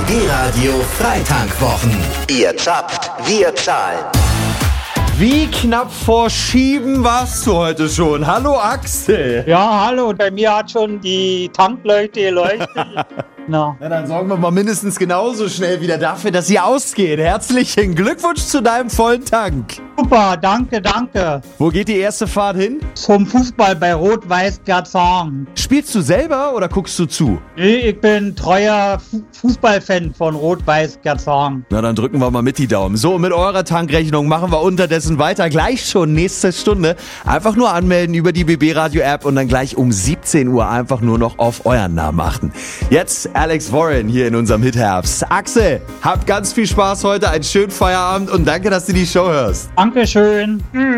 BB Radio Freitankwwochen. Ihr zappt, wir zahlen. Wie knapp vor Schieben warst du heute schon? Hallo Axel. Ja, hallo, bei mir hat schon die Tankleuchte geleuchtet. Na, dann sorgen wir mal mindestens genauso schnell wieder dafür, dass sie ausgeht. Herzlichen Glückwunsch zu deinem vollen Tank. Super, danke. Wo geht die erste Fahrt hin? Zum Fußball bei Rot-Weiß Gerzhausen. Spielst du selber oder guckst du zu? Nee, ich bin treuer Fußballfan von Rot-Weiß Gerzhausen. Na, dann drücken wir mal mit die Daumen. So, mit eurer Tankrechnung machen wir unterdessen weiter. Gleich schon nächste Stunde. Einfach nur anmelden über die BB Radio App und dann gleich um 17 Uhr einfach nur noch auf euren Namen achten. Jetzt Alex Warren hier in unserem Hitherbst. Axel, habt ganz viel Spaß heute, einen schönen Feierabend und danke, dass du die Show hörst. Dankeschön. Tschüss.